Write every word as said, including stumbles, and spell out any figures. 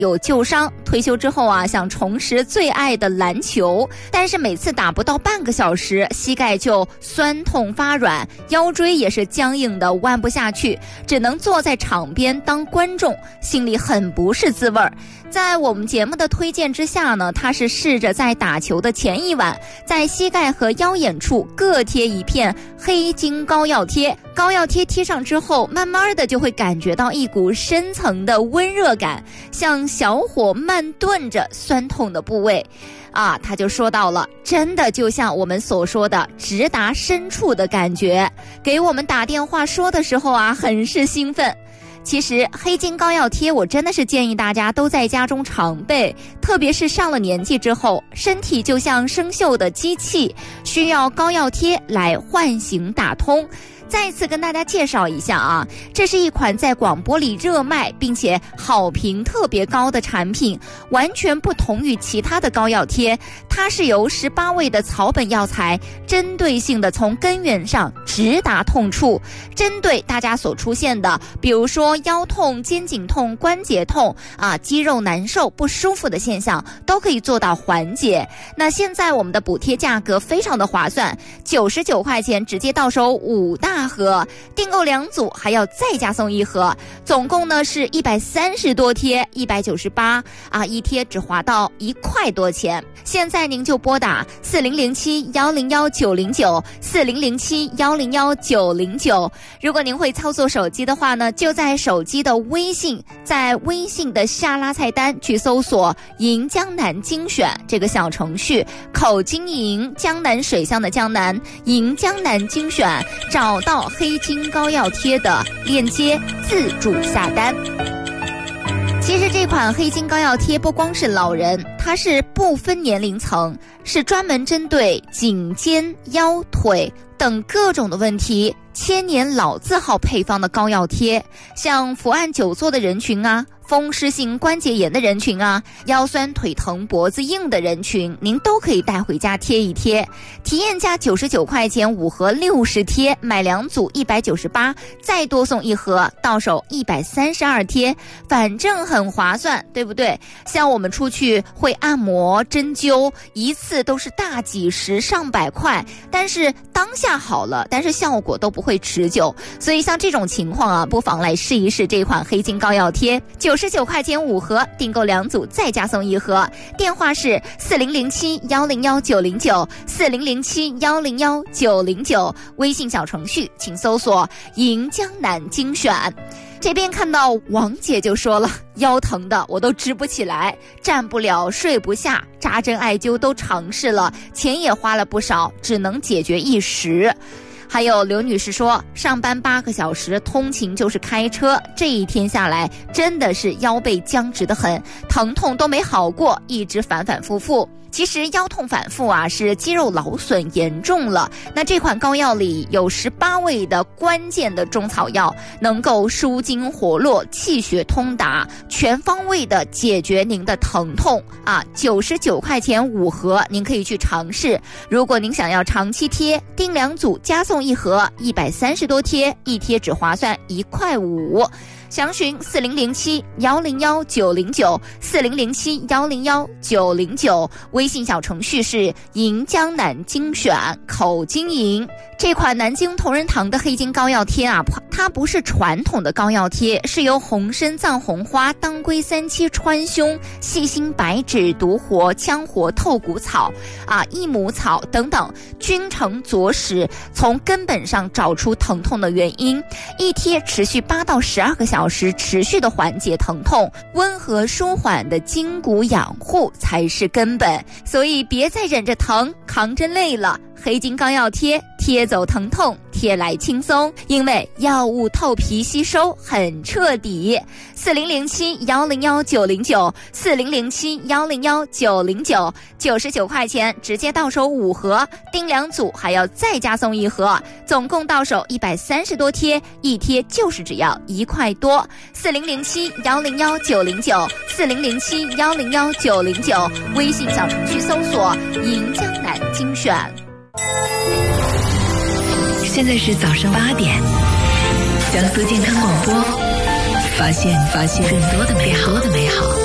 有旧伤，退休之后啊，想重拾最爱的篮球，但是每次打不到半个小时，膝盖就酸痛发软，腰椎也是僵硬的弯不下去，只能坐在场边当观众，心里很不是滋味儿。在我们节目的推荐之下呢，他是试着在打球的前一晚，在膝盖和腰眼处各贴一片黑金膏药贴。膏药贴贴上之后，慢慢的就会感觉到一股深层的温热感，像小火慢炖着酸痛的部位。啊，他就说到了，真的就像我们所说的直达深处的感觉。给我们打电话说的时候啊，很是兴奋。其实黑金膏药贴我真的是建议大家都在家中常备，特别是上了年纪之后，身体就像生锈的机器，需要膏药贴来唤醒打通。再次跟大家介绍一下啊，这是一款在广播里热卖并且好评特别高的产品，完全不同于其他的膏药贴，它是由十八味的草本药材针对性的从根源上直达痛处，针对大家所出现的比如说腰痛、肩颈痛、关节痛啊、肌肉难受不舒服的现象都可以做到缓解。那现在我们的补贴价格非常的划算，九十九块钱直接到手五大盒，订购两组还要再加送一盒，总共呢是一百三十多贴，一百九十八啊，一贴只划到一块多钱。现在您就拨打四零零七幺零幺九零九四零零七幺零幺九零九。如果您会操作手机的话呢，就在手机的微信，在微信的下拉菜单去搜索银江南精选这个小程序，口金银，江南水乡的江南，银江南精选，找到到黑金膏药贴的链接，自助下单。其实这款黑金膏药贴不光是老人，它是不分年龄层，是专门针对颈肩腰腿等各种的问题，千年老字号配方的膏药贴，像伏案久坐的人群啊，风湿性关节炎的人群啊，腰酸腿疼脖子硬的人群，您都可以带回家贴一贴。体验价九十九块钱五盒六十贴，买两组一百九十八，再多送一盒，到手一百三十二贴，反正很划算，对不对？像我们出去会按摩针灸，一次都是大几十上百块，但是当下好了，但是效果都不会持久，所以像这种情况啊，不妨来试一试这款黑金膏药贴，九十九块钱五盒，订购两组再加送一盒。电话是四零零七幺零幺九零九四零零七幺零幺九零九，微信小程序请搜索银江南精选。这边看到王姐就说了，腰疼的我都直不起来，站不了，睡不下，扎针艾灸都尝试了，钱也花了不少，只能解决一时。还有刘女士说，上班八个小时，通勤就是开车，这一天下来真的是腰背僵直得很，疼痛都没好过，一直反反复复。其实腰痛反复啊，是肌肉劳损严重了。那这款膏药里有十八味的关键的中草药，能够舒筋活络、气血通达，全方位的解决您的疼痛啊！九十九块钱五盒，您可以去尝试。如果您想要长期贴，订两组加送一盒，一百三十多贴，一贴只划算一块五。详询四零零七幺零幺九零九四零零七幺零幺九零九，微信小程序是银江南精选口金银。这款南京同仁堂的黑金膏药贴啊，它不是传统的膏药贴，是由红参、藏红花、当归、三七、川芎、细辛、白芷、独活、羌活、透骨草啊、益母草等等君臣佐使，从根本上找出疼痛的原因，一贴持续八到十二个小时，持续的缓解疼痛，温和舒缓的筋骨养护才是根本。所以别再忍着疼扛着累了，黑金膏药贴贴走疼痛，贴来轻松，因为药物透皮吸收很彻底。四零零七幺零幺九零九四零零七幺零幺九零九，九十九块钱直接到手五盒，订两组还要再加送一盒，总共到手一百三十多贴，一贴就是只要一块多。四零零七幺零幺九零九四零零七幺零幺九零九，微信小程序搜索银江南精选。 现在是早上八点，江苏健康广播，发现发现更多的美好的美好。